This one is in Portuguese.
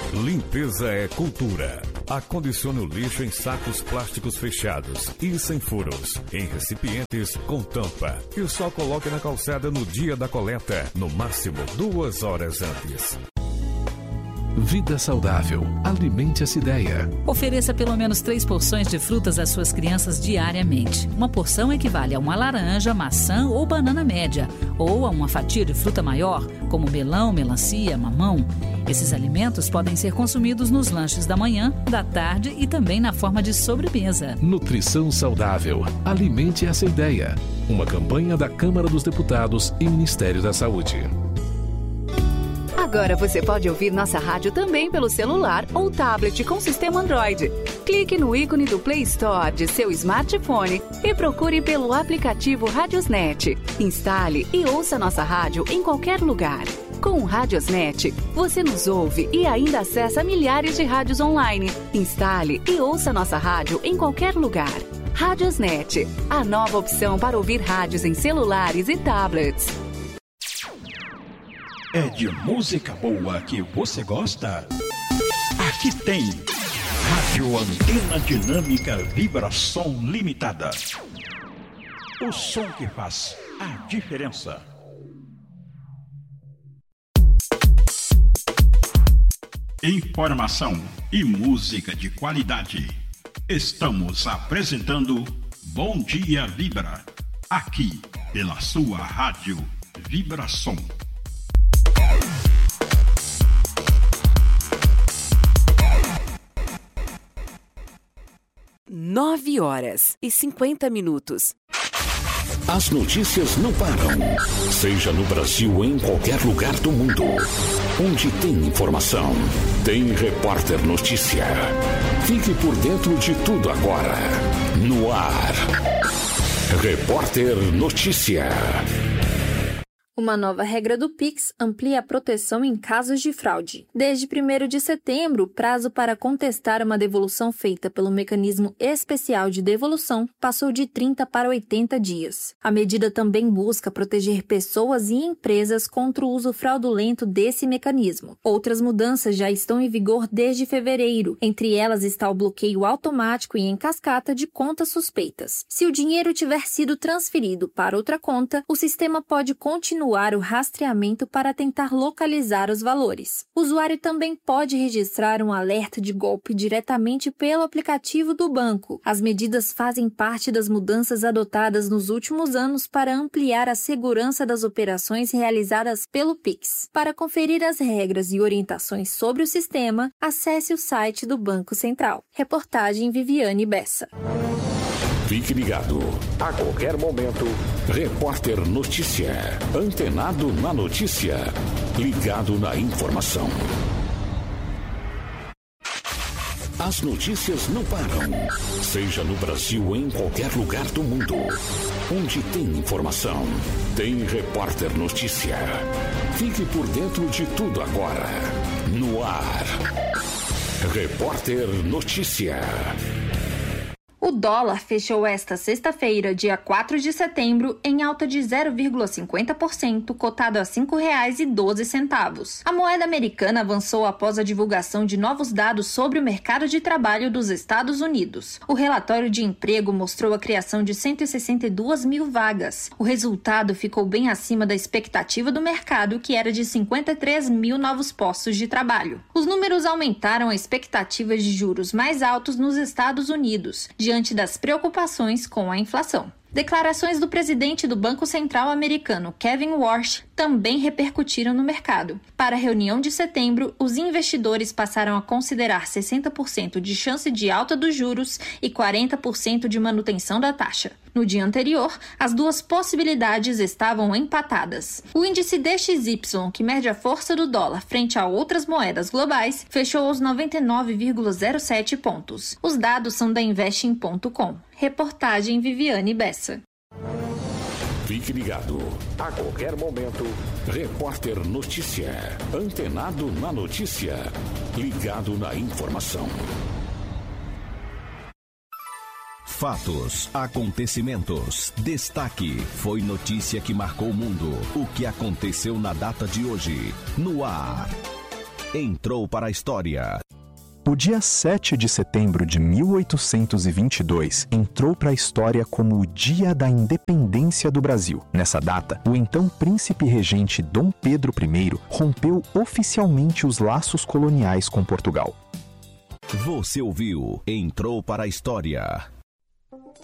Limpeza é cultura. Acondicione o lixo em sacos plásticos fechados e sem furos, em recipientes com tampa. E só coloque na calçada no dia da coleta, no máximo 2 horas antes. Vida saudável. Alimente essa ideia. Ofereça pelo menos 3 porções de frutas às suas crianças diariamente. Uma porção equivale a uma laranja, maçã ou banana média, ou a uma fatia de fruta maior, como melão, melancia, mamão. Esses alimentos podem ser consumidos nos lanches da manhã, da tarde e também na forma de sobremesa. Nutrição saudável. Alimente essa ideia. Uma campanha da Câmara dos Deputados e Ministério da Saúde. Agora você pode ouvir nossa rádio também pelo celular ou tablet com sistema Android. Clique no ícone do Play Store de seu smartphone e procure pelo aplicativo Radiosnet. Instale e ouça nossa rádio em qualquer lugar. Com o Radiosnet, você nos ouve e ainda acessa milhares de rádios online. Instale e ouça nossa rádio em qualquer lugar. Radiosnet, a nova opção para ouvir rádios em celulares e tablets. É de música boa que você gosta? Aqui tem Rádio Antena Dinâmica Vibração Limitada. O som que faz a diferença. Informação e música de qualidade. Estamos apresentando Bom Dia Vibra, aqui pela sua Rádio Vibração. 9h50. As notícias não param. Seja no Brasil ou em qualquer lugar do mundo. Onde tem informação, tem Repórter Notícia. Fique por dentro de tudo agora. No ar. Repórter Notícia. Uma nova regra do Pix amplia a proteção em casos de fraude. Desde 1º de setembro, o prazo para contestar uma devolução feita pelo Mecanismo Especial de Devolução passou de 30 para 80 dias. A medida também busca proteger pessoas e empresas contra o uso fraudulento desse mecanismo. Outras mudanças já estão em vigor desde fevereiro. Entre elas está o bloqueio automático e em cascata de contas suspeitas. Se o dinheiro tiver sido transferido para outra conta, o sistema pode continuar o rastreamento para tentar localizar os valores. O usuário também pode registrar um alerta de golpe diretamente pelo aplicativo do banco. As medidas fazem parte das mudanças adotadas nos últimos anos para ampliar a segurança das operações realizadas pelo Pix. Para conferir as regras e orientações sobre o sistema, acesse o site do Banco Central. Reportagem Viviane Bessa. Fique ligado. A qualquer momento, Repórter Notícia. Antenado na notícia. Ligado na informação. As notícias não param. Seja no Brasil ou em qualquer lugar do mundo. Onde tem informação, tem Repórter Notícia. Fique por dentro de tudo agora. No ar. Repórter Notícia. O dólar fechou esta sexta-feira, dia 4 de setembro, em alta de 0,50%, cotado a R$ 5,12. A moeda americana avançou após a divulgação de novos dados sobre o mercado de trabalho dos Estados Unidos. O relatório de emprego mostrou a criação de 162 mil vagas. O resultado ficou bem acima da expectativa do mercado, que era de 53 mil novos postos de trabalho. Os números aumentaram a expectativa de juros mais altos nos Estados Unidos, diante das preocupações com a inflação. Declarações do presidente do Banco Central americano, Kevin Warsh, também repercutiram no mercado. Para a reunião de setembro, os investidores passaram a considerar 60% de chance de alta dos juros e 40% de manutenção da taxa. No dia anterior, as duas possibilidades estavam empatadas. O índice DXY, que mede a força do dólar frente a outras moedas globais, fechou aos 99,07 pontos. Os dados são da Investing.com. Reportagem Viviane Bessa. Fique ligado. A qualquer momento, Repórter Notícia. Antenado na notícia. Ligado na informação. Fatos, acontecimentos, destaque, foi notícia que marcou o mundo. O que aconteceu na data de hoje, no ar. entrou para a história. O dia 7 de setembro de 1822 entrou para a história como o Dia da Independência do Brasil. Nessa data, o então príncipe regente Dom Pedro I rompeu oficialmente os laços coloniais com Portugal. Você ouviu Entrou para a História.